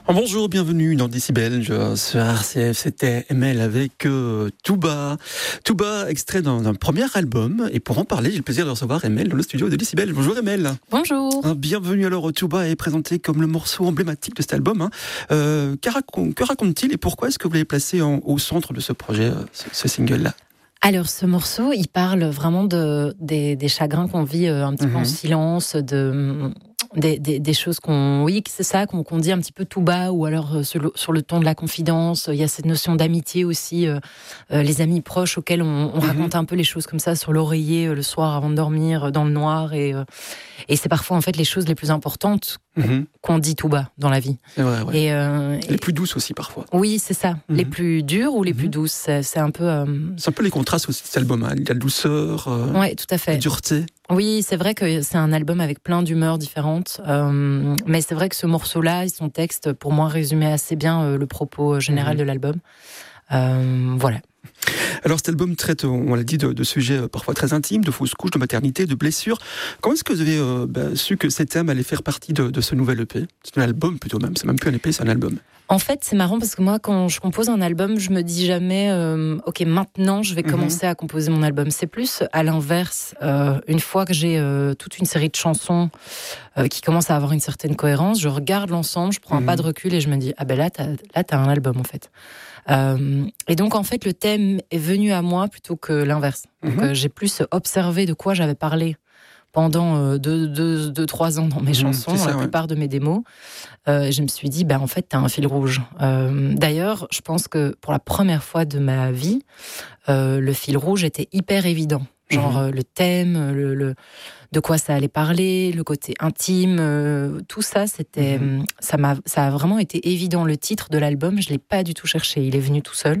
Bonjour, bienvenue dans Décibel sur RCF. C'était ML avec Touba. Touba, extrait d'un premier album. Et pour en parler, j'ai le plaisir de recevoir ML dans le studio de Décibel. Bonjour ML. Bonjour. Bienvenue. Alors, Touba est présenté comme le morceau emblématique de cet album. Que raconte-t-il et pourquoi est-ce que vous l'avez placé au centre de ce projet, ce single-là? Alors, ce morceau, il parle vraiment des chagrins qu'on vit un petit peu en silence, des choses qu'on dit un petit peu tout bas, ou alors sur le ton de la confidence. Il y a cette notion d'amitié aussi, les amis proches auxquels on raconte un peu les choses comme ça sur l'oreiller le soir avant de dormir, dans le noir. Et c'est parfois en fait les choses les plus importantes qu'on dit tout bas dans la vie. C'est vrai, ouais. Les plus douces aussi parfois. Oui, c'est ça. Les plus dures ou les plus douces. C'est un peu... C'est un peu les contrastes aussi de cet album. Il y a la douceur, ouais, tout à fait. la dureté. Oui, c'est vrai que c'est un album avec plein d'humeurs différentes. Mais c'est vrai que ce morceau-là et son texte, pour moi, résumait assez bien le propos général de l'album. Voilà. Alors cet album traite, on l'a dit, de sujets parfois très intimes, de fausses couches, de maternité, de blessures. Comment est-ce que vous avez su que ces thèmes allaient faire partie de ce nouvel EP? C'est un album plutôt même, c'est même plus un EP, c'est un album. En fait, c'est marrant parce que moi, quand je compose un album, je me dis jamais ok, maintenant je vais commencer à composer mon album. C'est plus à l'inverse. Une fois que j'ai toute une série de chansons qui commencent à avoir une certaine cohérence, je regarde l'ensemble, je prends un pas de recul et je me dis ah ben là t'as un album en fait. Et donc en fait le thème est venu à moi plutôt que l'inverse. Donc j'ai plus observé de quoi j'avais parlé pendant 2-3 ans dans mes chansons, dans la plupart de mes démos. Je me suis dit, en fait, t'as un fil rouge. D'ailleurs, je pense que pour la première fois de ma vie, le fil rouge était hyper évident. Genre le thème, de quoi ça allait parler, le côté intime, tout ça, c'était, ça a vraiment été évident. Le titre de l'album, je l'ai pas du tout cherché, il est venu tout seul.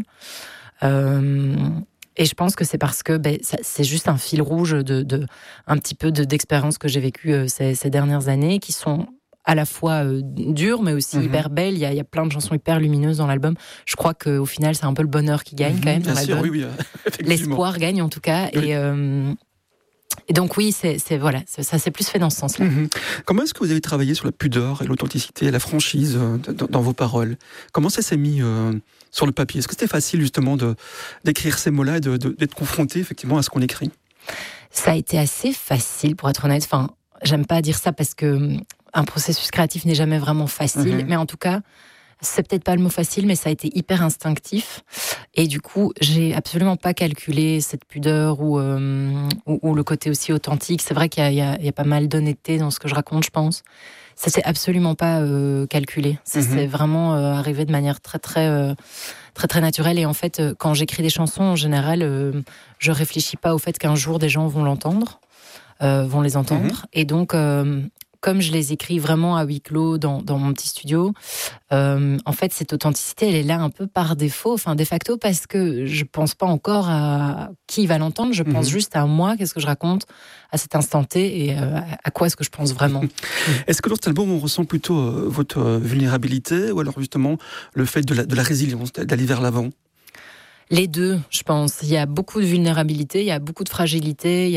Et je pense que c'est parce que c'est juste un fil rouge un petit peu d'expériences que j'ai vécues ces dernières années, qui sont à la fois dures, mais aussi hyper belles. Il y a plein de chansons hyper lumineuses dans l'album. Je crois qu'au final, c'est un peu le bonheur qui gagne quand même dans l'album. Oui, l'espoir gagne en tout cas. Oui. Et donc oui, voilà, ça s'est plus fait dans ce sens-là. Comment est-ce que vous avez travaillé sur la pudeur et l'authenticité, la franchise dans vos paroles? Comment ça s'est mis sur le papier? Est-ce que c'était facile justement d'écrire ces mots-là et d'être confronté effectivement à ce qu'on écrit? Ça a été assez facile, pour être honnête. Enfin, j'aime pas dire ça parce que un processus créatif n'est jamais vraiment facile, mais en tout cas, c'est peut-être pas le mot facile, mais ça a été hyper instinctif. Et du coup, j'ai absolument pas calculé cette pudeur ou le côté aussi authentique. C'est vrai qu'il y a pas mal d'honnêteté dans ce que je raconte, je pense. Ça s'est absolument pas calculé. Ça s'est vraiment arrivé de manière très très naturelle. Et en fait, quand j'écris des chansons, en général, je réfléchis pas au fait qu'un jour des gens vont vont les entendre. Et donc comme je les écris vraiment à huis clos dans mon petit studio, en fait, cette authenticité, elle est là un peu par défaut, enfin de facto, parce que je pense pas encore à qui va l'entendre, je pense juste à moi, qu'est-ce que je raconte à cet instant T et à quoi est-ce que je pense vraiment. Est-ce que dans cet album, on ressent plutôt votre vulnérabilité ou alors justement le fait de la résilience, d'aller vers l'avant? Les deux, je pense. Il y a beaucoup de vulnérabilité, il y a beaucoup de fragilité, il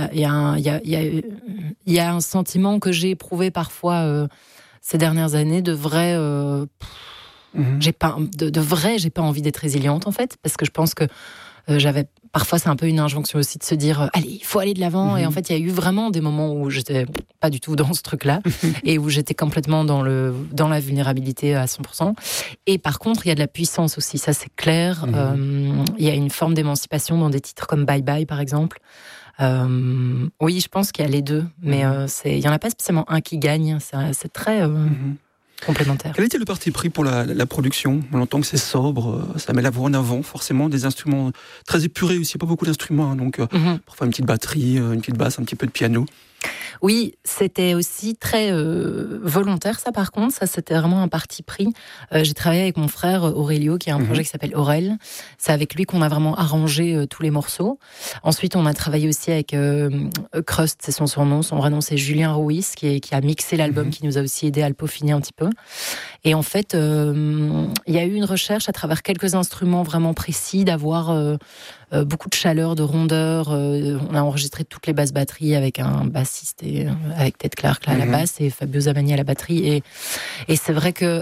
y a un sentiment que j'ai éprouvé parfois ces dernières années de vrai. J'ai pas envie d'être résiliente en fait, parce que je pense que parfois c'est un peu une injonction aussi de se dire allez, il faut aller de l'avant. Et en fait, il y a eu vraiment des moments où j'étais pas du tout dans ce truc-là et où j'étais complètement dans la vulnérabilité à 100%. Et par contre, il y a de la puissance aussi, ça c'est clair. Il y a une forme d'émancipation dans des titres comme Bye Bye par exemple. Oui, je pense qu'il y a les deux, mais il y en a pas spécialement un qui gagne. C'est très complémentaire. Quel était le parti pris pour la production? On entend que c'est sobre, ça met la voix en avant, forcément, des instruments très épurés aussi, pas beaucoup d'instruments, donc parfois une petite batterie, une petite basse, un petit peu de piano. Oui, c'était aussi très volontaire, ça par contre, ça c'était vraiment un parti pris. J'ai travaillé avec mon frère Aurélio, qui a un projet qui s'appelle Aurel. C'est avec lui qu'on a vraiment arrangé tous les morceaux. Ensuite, on a travaillé aussi avec Crust, c'est son surnom, son vrai nom c'est Julien Ruiz, qui a mixé l'album, qui nous a aussi aidé à le peaufiner un petit peu. Et en fait, il y a eu une recherche à travers quelques instruments vraiment précis, d'avoir beaucoup de chaleur, de rondeur. On a enregistré toutes les basses batteries avec un bassiste et avec Ted Clark là, à la basse et Fabio Zamani à la batterie. Et c'est vrai que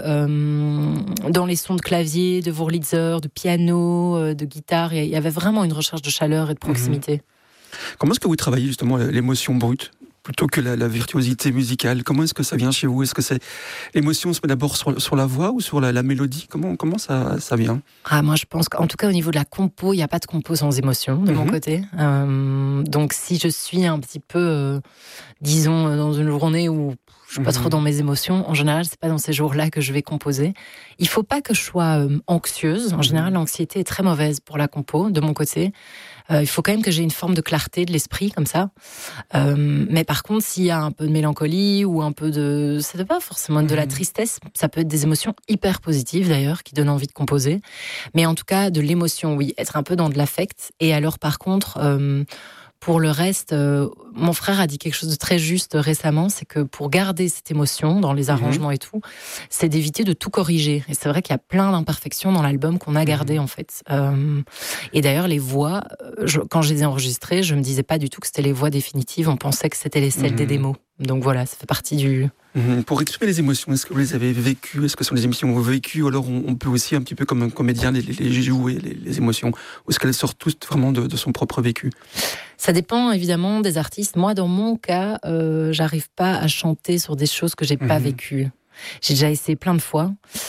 dans les sons de clavier, de Wurlitzer, de piano, de guitare, il y avait vraiment une recherche de chaleur et de proximité. Comment est-ce que vous travaillez justement l'émotion brute plutôt que la virtuosité musicale? Comment est-ce que ça vient chez vous? Est-ce que c'est l'émotion se met d'abord sur la voix ou sur la mélodie? Comment ça vient? Moi, je pense qu'en tout cas, au niveau de la compo, il n'y a pas de compo sans émotion, de mon côté. Donc, si je suis un petit peu, disons, dans une journée où je suis pas trop dans mes émotions, en général, c'est pas dans ces jours-là que je vais composer. Il faut pas que je sois anxieuse. En général, l'anxiété est très mauvaise pour la compo, de mon côté. Il faut quand même que j'ai une forme de clarté de l'esprit, comme ça. Mais par contre, s'il y a un peu de mélancolie ou un peu de... Ça ne doit pas forcément être de la tristesse. Ça peut être des émotions hyper positives, d'ailleurs, qui donnent envie de composer. Mais en tout cas, de l'émotion, oui. Être un peu dans de l'affect. Et alors, par contre... Pour le reste, mon frère a dit quelque chose de très juste récemment, c'est que pour garder cette émotion dans les arrangements et tout, c'est d'éviter de tout corriger. Et c'est vrai qu'il y a plein d'imperfections dans l'album qu'on a gardées en fait. Et d'ailleurs, les voix, quand je les ai enregistrées, je me disais pas du tout que c'était les voix définitives. On pensait que c'était celles des démos. Donc voilà, ça fait partie du... Pour exprimer les émotions, est-ce que vous les avez vécues? Est-ce que ce sont des émotions que vous avez vécues? Ou alors on peut aussi, un petit peu comme un comédien, les jouer, les émotions? Ou est-ce qu'elles sortent toutes vraiment de son propre vécu? Ça dépend évidemment des artistes. Moi, dans mon cas, j'arrive pas à chanter sur des choses que j'ai pas vécues. J'ai déjà essayé plein de fois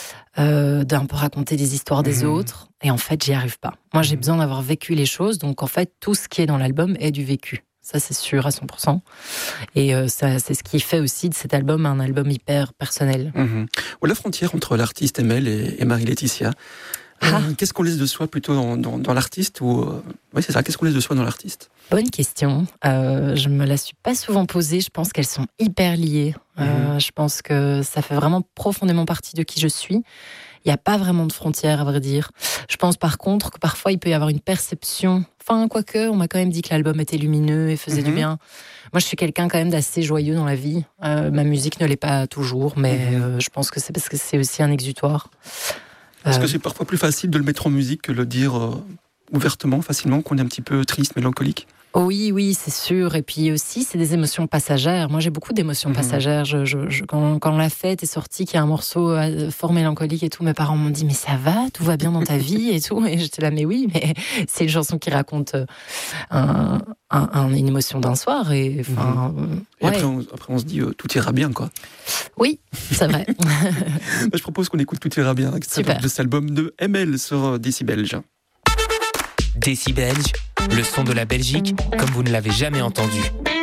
d'un peu raconter des histoires des autres. Et en fait, j'y arrive pas. Moi, j'ai besoin d'avoir vécu les choses. Donc en fait, tout ce qui est dans l'album est du vécu. Ça, c'est sûr à 100%. Et ça, c'est ce qui fait aussi de cet album un album hyper personnel. Ou la frontière entre l'artiste Emelle et Marie-Laetitia. Qu'est-ce qu'on laisse de soi plutôt dans l'artiste ou Oui, c'est ça. Qu'est-ce qu'on laisse de soi dans l'artiste? Bonne question. Je me la suis pas souvent posée. Je pense qu'elles sont hyper liées. Je pense que ça fait vraiment profondément partie de qui je suis. Il n'y a pas vraiment de frontières, à vrai dire. Je pense par contre que parfois il peut y avoir une perception. Enfin, quoique, on m'a quand même dit que l'album était lumineux et faisait du bien. Moi, je suis quelqu'un quand même d'assez joyeux dans la vie. Ma musique ne l'est pas toujours, mais je pense que c'est parce que c'est aussi un exutoire. Est-ce que c'est parfois plus facile de le mettre en musique que de le dire ouvertement, facilement, qu'on est un petit peu triste, mélancolique? Oui, c'est sûr. Et puis aussi, c'est des émotions passagères. Moi, j'ai beaucoup d'émotions passagères. Quand La Fête est sortie, qu'il y a un morceau fort mélancolique et tout, mes parents m'ont dit « Mais ça va? Tout va bien dans ta vie ?» et tout. Et j'étais là « Mais oui, mais c'est une chanson qui raconte une émotion d'un soir. » Et après, on se dit « Tout ira bien, quoi. » Oui, c'est vrai. Je propose qu'on écoute « Tout ira bien » de cet album de ML sur Décibelge. Décibelge, le son de la Belgique comme vous ne l'avez jamais entendu.